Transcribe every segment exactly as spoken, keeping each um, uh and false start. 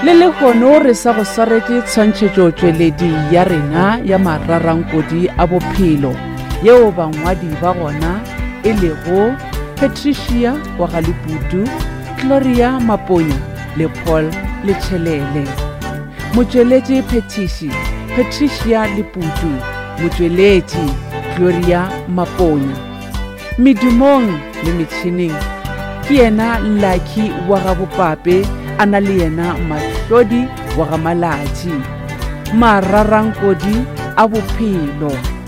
le le gono re sa go swaretse tshwantšhetšotšweledi ya rena ya mararankodi a bophelo yeo bangwadi ba gona e lego Patricia wa Galeputu, Gloria Maponya le Paul Letšhelele. Motšweletši Petiši Patricia Leputu, motšweletši Gloria Maponya. Medumong le metšhineng ke yena Lucky wa Gabopape a na le yena Mahlodi wa Gamalatši. Mararankodi a bophelo.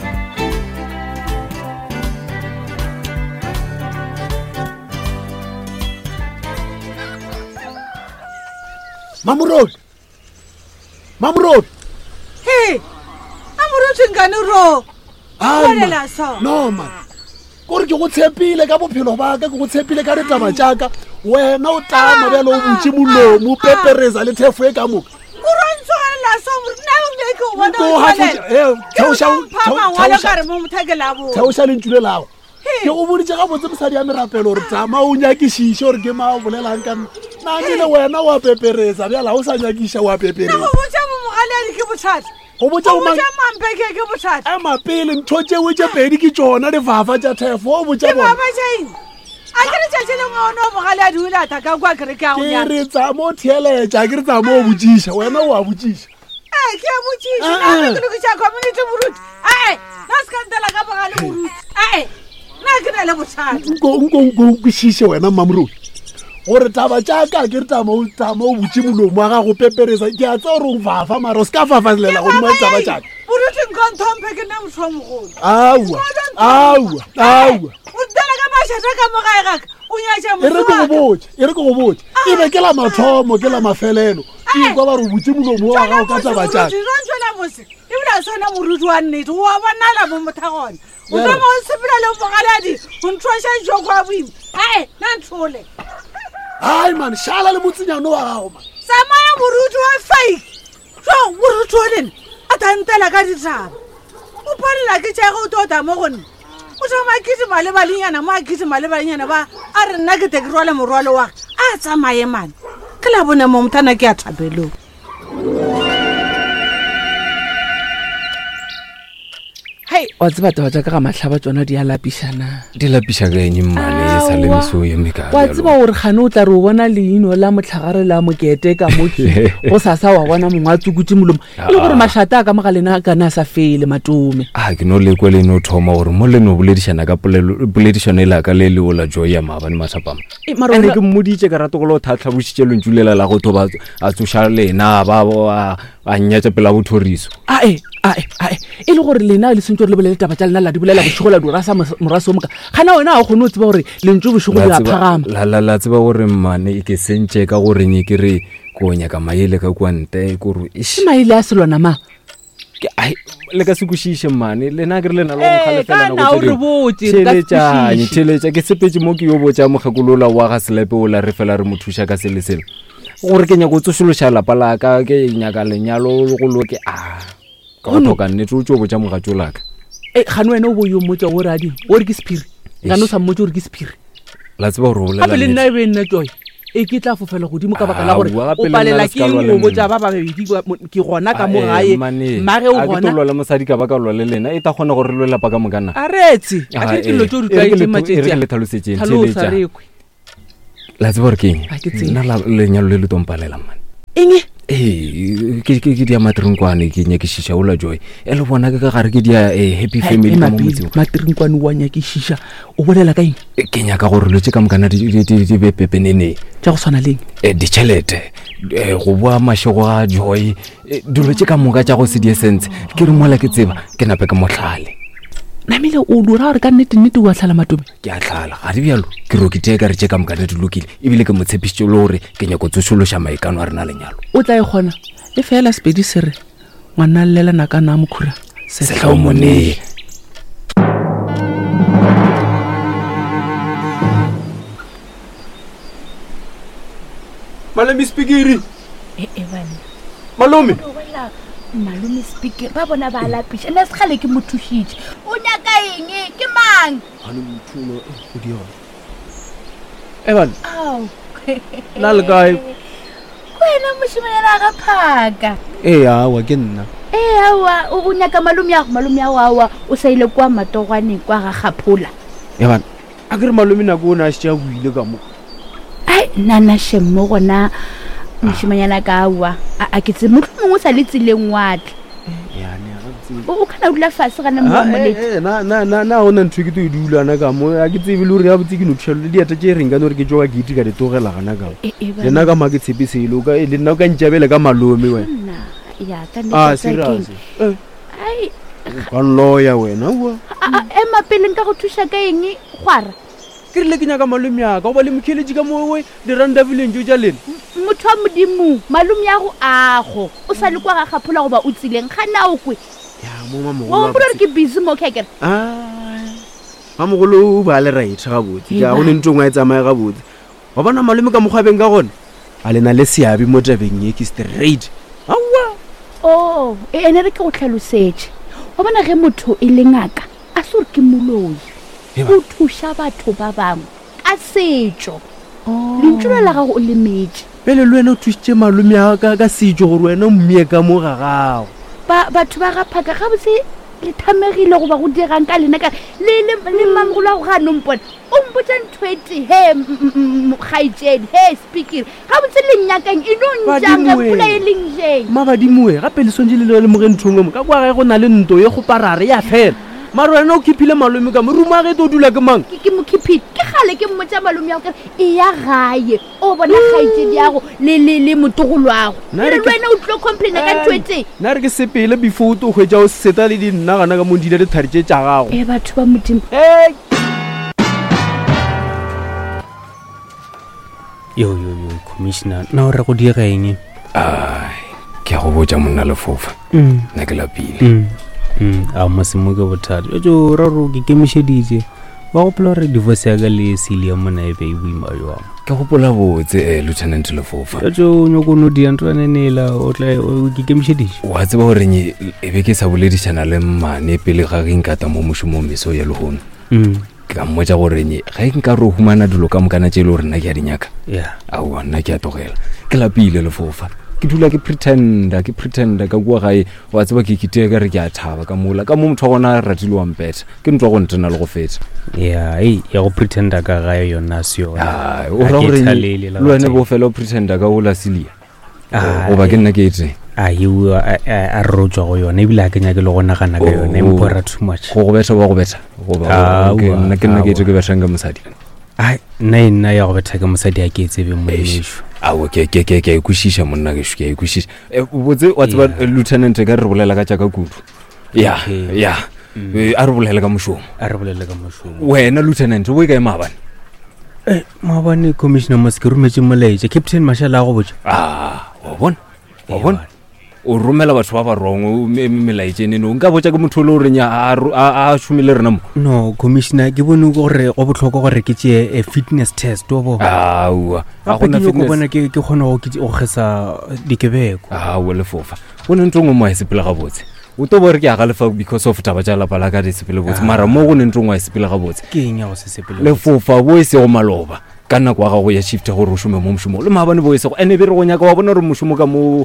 Mamurod! Mamurod! Hey! Mamurod ngane ro! Wena so. No man. Gore ke go tshepile ka bophelo ba ka ke go tshepile ka ditaba tšaka wena o tama bjalo o butše molomo o pepereza le thefo e ka moka. Kurontswala so na o le ko bona o eh theosha theosha theosha le ntule lago. Ke go boditse ga botse mosadi ya merapelo gore tama o nyakišiše gore ke ma o bolelang ka na le wena wa pepereza bjala o sa nyakiša wa pepereza. Go botsa mo mogale ke bothata. Go botsa mo mampeke ke bothata. a mapele ntho tšeo tše pedi ke tšona lefafa tša thefo o botsa bona. Ke baba tšeng. A ke re tšatši le ngwana o mogale a dula ta ka kwa ke re ka go nya. Ke re tsa mo theeletša ke re tsa mo o botšiša wena o a botšiša. Eh ke a botšiša na ke ke tša community buruti. Eh na skandala ka mogale buruti. Eh na ke na le bothata. Nko nko nko kwišiše wena Mamurodi. Gore taba tšaka ke re tama o tama o botše molomo wa gago pepereza ke a tse gore o fafa mara o se ka fafaselela godimo ya taba tšaka. Buruti nkonthompe ke na motho mogolo. Aua aua aua. O dela ka mašata ka mo gae gaka o nyatša E re ke go botše e re ke go botše e be ke la mathomo ke la mafelelo e kwa ba re o botše molomo wa gago ka taba tšaka. Tswela mose e bila sona moruti wa nnete o a bonala mo motha gona. O tla mo sepela le mogaladi o ntshoša joko a boima. Hai na nthole. Hai man shala le motsinyano wa gago man. Samaya moruti wa fake. So moruti wa lena a tantela ka ditaba. O palela ke tšego o tota mo gone. O tsama kitse male balinyana mo a kitse male balinyana ba a re nna ke te ke rwale morwalo wa a tsamaye man. Ke la bona mo mthana ke a thabelo. Hey, wa tseba taba tša ka ga mahlaba tsona di a lapišana. Di lapiša ka eng mmane e sa le meso ye meka. Wa tseba gore gane o tla re o bona leino la motlhagare la mokete ka moki go sa sa wa bona mongwe a tsukutse molomo e le gore mašata a ka mogalena kana a sa fele matome. A ke no lekwe le no thoma gore mo le no boledišana ka poledišano e la ka le le ola joy ya maabane mathapama. Ene ke mmoditše ka rato go lo tlhatlhabošitše lentšulela la go thoba a tsoša lena ba a nnyatša pela bothoriso. Ae ae ae e le gore lena le sentse le bolele taba tša lena la di bolela bošego la dira sa moraso moka gana wena a kgone o tseba gore lentse bošego le a phagama la tseba gore mmane ke sentše ka gore nye ke re ko nyaka maele ka kwa nte gore e maele a selwana ma ke ai le ka se kwešiše mmane lena ke re lena lo mokgalefelana go tšeletšanye tšeletša ke sepetse mo ke yo botša mokgekolola wa ga selepe o la re fela re mo thuša ka sele selo gore ke nyako tsošološa lapa la ka ke nyaka lenyalo go lo ke a ka go thoka nnete o tšo botša mogatšo laka e gane wena o bo yo mmotsa o radio o re ke sephiri gane o sa mmotse o re ke sephiri la tseba gore o bolela gape le nna e be nna joy e ke tla fofela godimo ka baka la gore o palela ke eng o botsa ba babedi ke gona ka mo gae mare o gona a ke tlola mosadi ka baka lwa le lena e ta kgona gore re lwe lapa ka mokana a retse a ke dilo tšo di tlwaetse matšetša le tlhalosetšeng tšeletša la tseba gore ke eng nna lenyalo le le tompalela mmane eng eh ke ke ke dia matrinkwane ke nyakišiša o la joy e le bona ke ka gare ke dia happy family ka mo motseng matrinkwane wa nyakišiša o bolela ka eng ke nyaka gore le tše ka mokana di be pepenene tša go swana leng eh ditšhelete go boa mašego a joy dilo tše ka moka tša go se di essence ke re mola ke tseba ke nape ka mohlale namile o dura gore ka nnete nnete wa tlhala matome ke a tlhala ga di bjalo ke rokite ka re tše ka mokane di lokile ebile ke mo tshepišitše le gore ke nyako tsošološa maikano a rena lenyalo o tla e kgona e fela sepedi se re ngwana llelana ka na mokhura sehlaomonee Malome Spikiri e e bana Malome Malome Spikiri ba bona ba lapisha nna se gale ke mothušitše o nyaka eng ke mang ana mothuno o di yona Evan au la le kae ko wena moshimanyana ga phaka ee awa ke nna ee awa o nyaka malome ya go malome ya awa o sa ile kwa matogwane kwa ga gaphola ya bana a ke re malome nako o ne a šitša buile ka mo ai nana shemmo gona moshimanyana ka awa a ke tse motho mongwe o sa le tseleng watle o kana dula fase gana mmamoletse na ona ntho ke to e dulana ka mo a ke tsebe le gore ya botse ke nothušalo le diata tše reng ka no gore ke joka ke iti ka ditogela gana ka le nna ka ma ke tshepe selo le nna o ka ntšabele ka malome wena a serious ai ka nloya wena wa ema pele nka go thuša ka eng gwara ke rile ke nyaka malome yaka go ba le mokheletši ka mowe dirandavileng jo ja lena motho wa modimo malome ya go ago o sa le kwa ga gaphola goba o tsileng gana o kwe o mpona re ke busy mo kekere ga mogolo o ba le right gabotse ka go ne ntong a e tsamaye gabotse wa bona malome ka mokgwabeng ka gona a lena le seabe mo tabeng ye ke straight awa o ene re ke go tlhalosetse wa bona ge motho e le ngaka a se gore ke moloi o thuša batho ba bangwe ka setšo lentšulo la gago o le metše pele le wena o thušitše malome ya ka setšo gore wena o mmie ka mo ga gago batho ba gaphaka ga botse le thamegile goba go dirang ka lena ka le mamogolo a go ga nompona o mpotsa nthoete he gaitsedi he speakere ga botse lennyakang e no ntjang ge pula e lengjeng mabadimoe gape le swantse le le moge nthong mo ka kwa ge go na le nto ye go parare ya fela mara wena o khiphile malome ka morumo a ge to dula ke mang ke mo khiphile ke gale ke mmotsa malome ya go e ya gae o bona gaitsedi ya go le le le motogolo wa go le wena o tlo complain ka nthoete na re ke sepele before to hwetša o seta le dinna gana ka mo dile le thari tše tša gago e batho ba modimo yo yo yo commissioner na o re go dira eng ai ke a go botša monna Lefofa nna ke lapile Mm, a masimo ke bothata jo ra ro ke kemišeditše wa gopola gore divorce ya ka le Celia mona e be e boima jwang ke gopola botse eh Lieutenant Lefofa jo nyoko no di antwanenela o tla o ke kemišeditše wa tseba gore nye e be ke sa boledišana le mmane pele ga ge nkata mo mošomong meso ya lehono ka mmotša gore nye ga e nka re o humana dilo ka mokana tše e le gore nna ke a dinyaka aowa nna ke a togela ke lapile Lefofa ke dula ke pretenda ke pretenda ka kwa gae wa tseba ke kitee ka re ke a thaba ka mola ka mo motho gona ratile wa mpeta ke ntwa go ntena le go feta ya ei ya go pretenda ka gae yona se yona o ra gore le wena bo fela o pretenda ka ola Celia o ba ke nna ke etse a you a rotswa go yona e bila ke nya ke le gona gana ka yona e mpora too much go go betha wa go betha go ba ke nna ke nna ke etse ke betha nga mosadi ai nna nna ya go betha ka mosadi a ke etsebe mo mesho awo ke ke ke ke ikušisha monna ke ke ikušisha e botse wa tseba lieutenant ka re bolela ka tša ka kudu ya ya a re bolela ka mošomo a re bolela ka mošomo wena lieutenant o e ka maabane eh maabane commissioner Maske rumetse molaetša captain Marshall a go botša ah wa bona wa bona o romela batho ba ba rong melaetšene no nka botša ke motho le gore nya a šomile rena mo no commissioner ke bone gore go botlhokwa gore ke tšee a fitness test o bo aowa a gona fitness bona ke ke kgona go go gesa dikebeko aowa Lefofa o ne ntong mo a sepela ga botse o to bore ke a ga lefa because of taba tša lapa la ka di sepele botse mara mo go ne ntong wa sepela ga botse ke eng ya go se sepele Lefofa bo e se go maloba ka nna kwa ga go ya shift gore o šome mo mošomo le maabane bo e se go ene be re go nyaka wa bona gore mošomo ka mo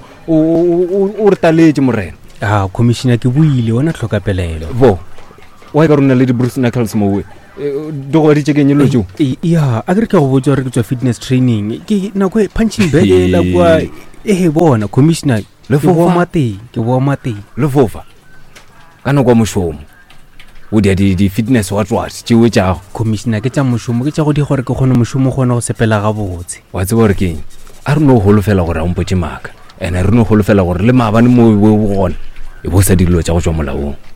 o re taletše morena ah commissioner ke buile wona tlhoka pelelo bo wa ka rona le di Bruce Knuckles mo we do go di tšekeng lo tšo ya a ke re ke go botsa gore ke tswa fitness training ke na go punching bag la kwa e bona commissioner le fo mate ke bo mate Lefofa kana kwa mošomo o dia di di fitness wa tswa tše o tša commissioner ke tša mošomo ke tša go di gore ke gone mošomo gone go sepela ga botse wa tseba gore ke a re no holofela gore a mpotše maka ene re no holofela gore le maabane mo bo gona e bo sa dilo tša go tswa molaong